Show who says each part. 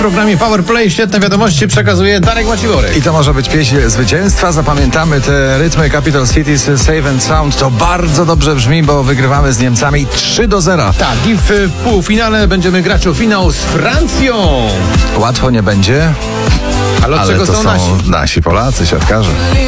Speaker 1: programie Power Play świetne wiadomości przekazuje Darek Maciworek.
Speaker 2: I to może być pieśń zwycięstwa. Zapamiętamy te rytmy Capital Cities Safe and Sound. To bardzo dobrze brzmi, bo wygrywamy z Niemcami 3-0.
Speaker 1: Tak, i w półfinale będziemy grać o finał z Francją.
Speaker 2: Łatwo nie będzie,
Speaker 1: Ale od
Speaker 2: ale
Speaker 1: czego
Speaker 2: to
Speaker 1: są nasi?
Speaker 2: nasi Polacy, siatkarze.